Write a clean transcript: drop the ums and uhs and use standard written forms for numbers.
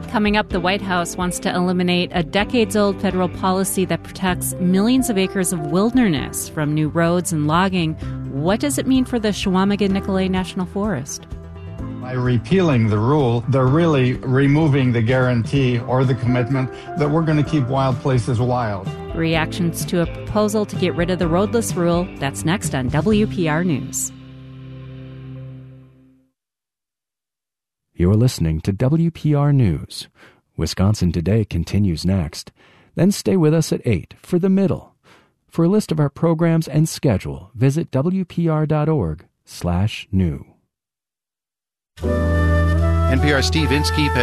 Coming up, the White House wants to eliminate a decades-old federal policy that protects millions of acres of wilderness from new roads and logging. What does it mean for the Chequamegon-Nicolet National Forest? By repealing the rule, they're really removing the guarantee or the commitment that we're going to keep wild places wild. Reactions to a proposal to get rid of the roadless rule. That's next on WPR News. You're listening to WPR News. Wisconsin Today continues next. Then stay with us at 8 for The Middle. For a list of our programs and schedule, visit WPR.org/new. NPR Steve Inskeep